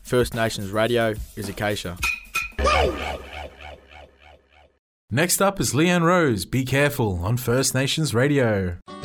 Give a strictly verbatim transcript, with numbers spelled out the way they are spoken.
First Nations Radio is Acacia. Next up is Leanne Rose, Be Careful on First Nations Radio.